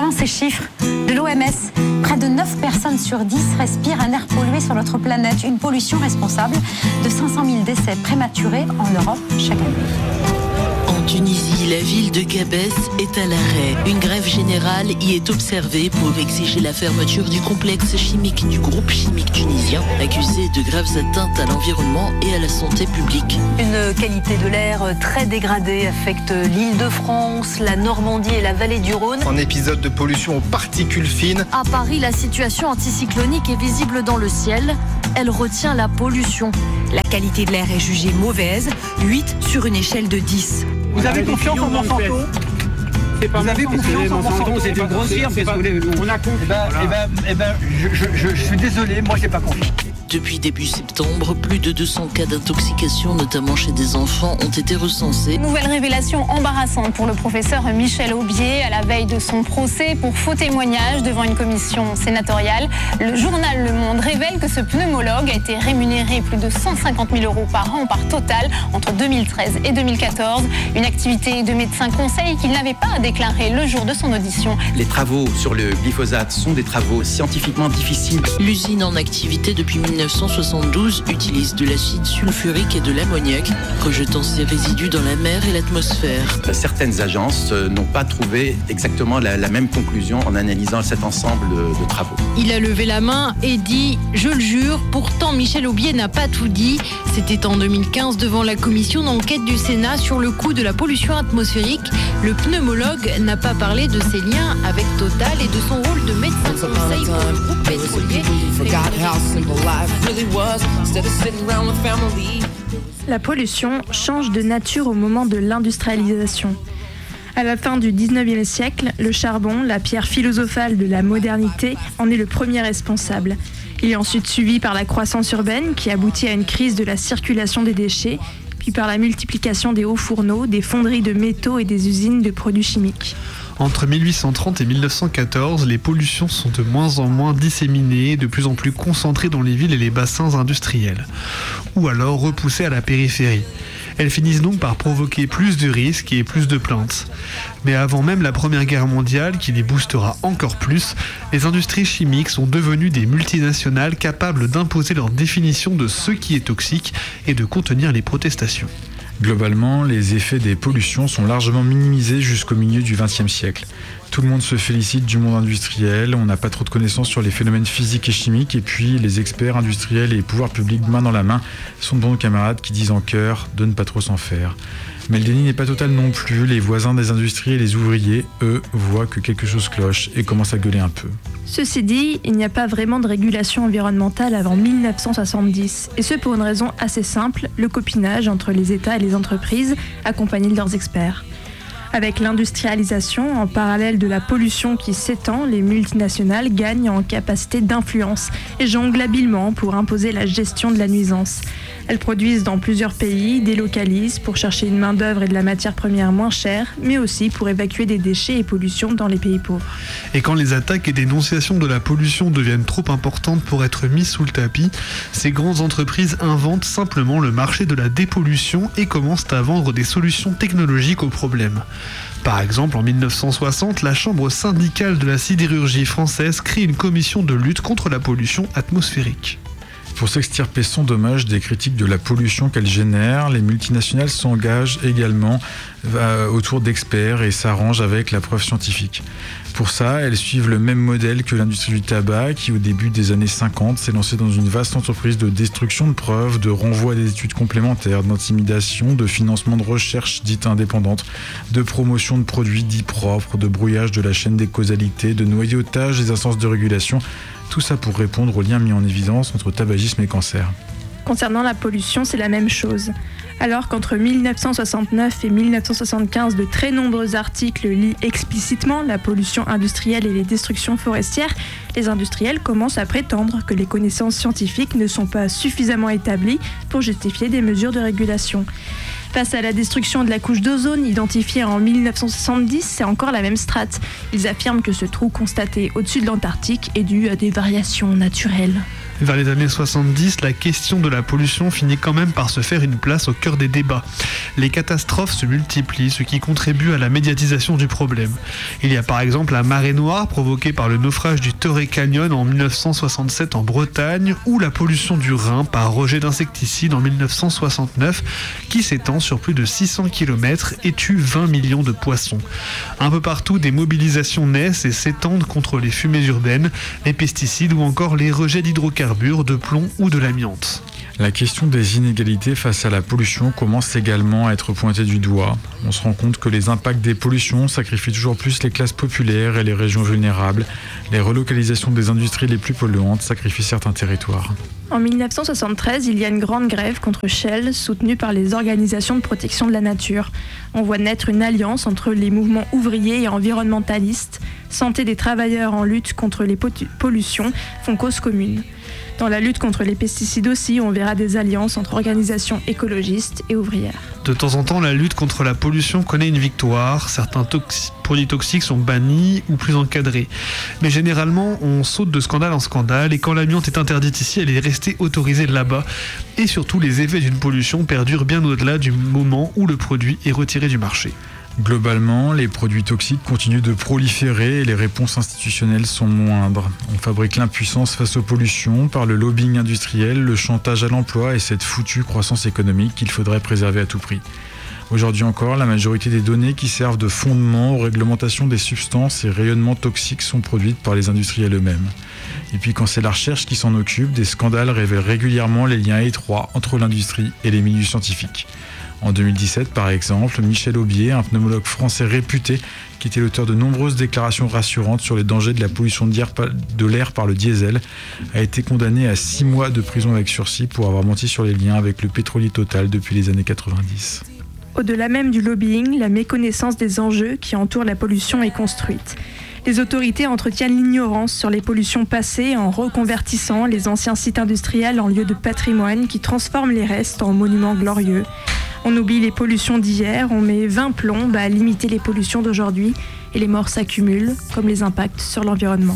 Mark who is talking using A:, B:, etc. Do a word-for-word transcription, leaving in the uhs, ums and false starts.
A: Selon ces chiffres de l'O M S, près de neuf personnes sur dix respirent un air pollué sur notre planète. Une pollution responsable de cinq cent mille décès prématurés en Europe chaque année.
B: En Tunisie, la ville de Gabès est à l'arrêt. Une grève générale y est observée pour exiger la fermeture du complexe chimique du groupe chimique tunisien, accusé de graves atteintes à l'environnement et à la santé publique.
C: Une qualité de l'air très dégradée affecte l'Île-de-France, la Normandie et la vallée du Rhône.
D: Un épisode de pollution aux particules fines.
E: À Paris, la situation anticyclonique est visible dans le ciel. Elle retient la pollution.
F: La qualité de l'air est jugée mauvaise, huit sur une échelle de dix.
G: Vous avez confiance en Monsanto? Vous avez confiance en Monsanto?
H: C'est une grosse firme, qu'est-ce que vous voulez?
G: On a confiance. Eh ben, eh ben, eh ben, je, je, je, je suis désolé, moi j'ai pas confiance.
B: Depuis début septembre, plus de deux cents cas d'intoxication, notamment chez des enfants, ont été recensés.
I: Nouvelle révélation embarrassante pour le professeur Michel Aubier à la veille de son procès pour faux témoignage devant une commission sénatoriale. Le journal Le Monde révèle que ce pneumologue a été rémunéré plus de cent cinquante mille euros par an par total entre deux mille treize et deux mille quatorze. Une activité de médecin conseil qu'il n'avait pas déclarée le jour de son audition.
J: Les travaux sur le glyphosate sont des travaux scientifiquement difficiles.
B: L'usine en activité depuis mille neuf cent soixante-douze utilise de l'acide sulfurique et de l'ammoniac, rejetant ces résidus dans la mer et l'atmosphère.
J: Certaines agences n'ont pas trouvé exactement la, la même conclusion en analysant cet ensemble de, de travaux.
E: Il a levé la main et dit « Je le jure ». Pourtant, Michel Aubier n'a pas tout dit. C'était en deux mille quinze devant la commission d'enquête du Sénat sur le coût de la pollution atmosphérique. Le pneumologue n'a pas parlé de ses liens avec Total et de son rôle de médecin conseil pour le groupe pétrolier.
K: La pollution change de nature au moment de l'industrialisation. À la fin du dix-neuvième siècle, le charbon, la pierre philosophale de la modernité, en est le premier responsable. Il est ensuite suivi par la croissance urbaine qui aboutit à une crise de la circulation des déchets, puis par la multiplication des hauts fourneaux, des fonderies de métaux et des usines de produits chimiques.
L: Entre mille huit cent trente et mille neuf cent quatorze, les pollutions sont de moins en moins disséminées, de plus en plus concentrées dans les villes et les bassins industriels, ou alors repoussées à la périphérie. Elles finissent donc par provoquer plus de risques et plus de plaintes. Mais avant même la Première Guerre mondiale, qui les boostera encore plus, les industries chimiques sont devenues des multinationales capables d'imposer leur définition de ce qui est toxique et de contenir les protestations.
M: Globalement, les effets des pollutions sont largement minimisés jusqu'au milieu du vingtième siècle. Tout le monde se félicite du monde industriel, on n'a pas trop de connaissances sur les phénomènes physiques et chimiques, et puis les experts industriels et les pouvoirs publics main dans la main sont de bons camarades qui disent en chœur de ne pas trop s'en faire. Mais le déni n'est pas total non plus, les voisins des industries et les ouvriers, eux, voient que quelque chose cloche et commencent à gueuler un peu.
K: Ceci dit, il n'y a pas vraiment de régulation environnementale avant mille neuf cent soixante-dix, et ce pour une raison assez simple, le copinage entre les États et les entreprises, accompagnés de leurs experts. Avec l'industrialisation, en parallèle de la pollution qui s'étend, les multinationales gagnent en capacité d'influence et jonglent habilement pour imposer la gestion de la nuisance. Elles produisent dans plusieurs pays, délocalisent pour chercher une main-d'œuvre et de la matière première moins chère, mais aussi pour évacuer des déchets et pollutions dans les pays pauvres.
L: Et quand les attaques et dénonciations de la pollution deviennent trop importantes pour être mises sous le tapis, ces grandes entreprises inventent simplement le marché de la dépollution et commencent à vendre des solutions technologiques aux problèmes. Par exemple, en mille neuf cent soixante, la Chambre syndicale de la sidérurgie française crée une commission de lutte contre la pollution atmosphérique.
M: Pour s'extirper sans dommage des critiques de la pollution qu'elles génèrent, les multinationales s'engagent également euh, autour d'experts et s'arrangent avec la preuve scientifique. Pour ça, elles suivent le même modèle que l'industrie du tabac qui, au début des années cinquante, s'est lancée dans une vaste entreprise de destruction de preuves, de renvoi à des études complémentaires, d'intimidation, de financement de recherche dite indépendante, de promotion de produits dits propres, de brouillage de la chaîne des causalités, de noyautage des instances de régulation. Tout ça pour répondre aux liens mis en évidence entre tabagisme et cancer.
K: Concernant la pollution, c'est la même chose. Alors qu'entre mille neuf cent soixante-neuf et mille neuf cent soixante-quinze, de très nombreux articles lient explicitement la pollution industrielle et les destructions forestières, les industriels commencent à prétendre que les connaissances scientifiques ne sont pas suffisamment établies pour justifier des mesures de régulation. Face à la destruction de la couche d'ozone identifiée en mille neuf cent soixante-dix, c'est encore la même strate. Ils affirment que ce trou constaté au-dessus de l'Antarctique est dû à des variations naturelles.
L: Vers les années soixante-dix, la question de la pollution finit quand même par se faire une place au cœur des débats. Les catastrophes se multiplient, ce qui contribue à la médiatisation du problème. Il y a par exemple la marée noire provoquée par le naufrage du Torrey Canyon en mille neuf cent soixante-sept en Bretagne, ou la pollution du Rhin par rejet d'insecticides en mille neuf cent soixante-neuf, qui s'étend sur plus de six cents kilomètres et tue vingt millions de poissons. Un peu partout, des mobilisations naissent et s'étendent contre les fumées urbaines, les pesticides ou encore les rejets d'hydrocarbures, de plomb ou de l'amiante.
M: La question des inégalités face à la pollution commence également à être pointée du doigt. On se rend compte que les impacts des pollutions sacrifient toujours plus les classes populaires et les régions vulnérables. Les relocalisations des industries les plus polluantes sacrifient certains territoires.
K: En mille neuf cent soixante-treize, il y a une grande grève contre Shell soutenue par les organisations de protection de la nature. On voit naître une alliance entre les mouvements ouvriers et environnementalistes. Santé des travailleurs en lutte contre les pollutions font cause commune. Dans la lutte contre les pesticides aussi, on verra des alliances entre organisations écologistes et ouvrières.
L: De temps en temps, la lutte contre la pollution connaît une victoire. Certains toxi- produits toxiques sont bannis ou plus encadrés. Mais généralement, on saute de scandale en scandale et quand l'amiante est interdite ici, elle est restée autorisée là-bas. Et surtout, les effets d'une pollution perdurent bien au-delà du moment où le produit est retiré du marché.
M: Globalement, les produits toxiques continuent de proliférer et les réponses institutionnelles sont moindres. On fabrique l'impuissance face aux pollutions par le lobbying industriel, le chantage à l'emploi et cette foutue croissance économique qu'il faudrait préserver à tout prix. Aujourd'hui encore, la majorité des données qui servent de fondement aux réglementations des substances et rayonnements toxiques sont produites par les industriels eux-mêmes. Et puis quand c'est la recherche qui s'en occupe, des scandales révèlent régulièrement les liens étroits entre l'industrie et les milieux scientifiques. En deux mille dix-sept, par exemple, Michel Aubier, un pneumologue français réputé, qui était l'auteur de nombreuses déclarations rassurantes sur les dangers de la pollution de l'air par le diesel, a été condamné à six mois de prison avec sursis pour avoir menti sur les liens avec le pétrolier Total depuis les années quatre-vingt-dix.
K: Au-delà même du lobbying, la méconnaissance des enjeux qui entourent la pollution est construite. Les autorités entretiennent l'ignorance sur les pollutions passées en reconvertissant les anciens sites industriels en lieux de patrimoine qui transforment les restes en monuments glorieux. On oublie les pollutions d'hier, on met vingt plombes à limiter les pollutions d'aujourd'hui et les morts s'accumulent, comme les impacts sur l'environnement.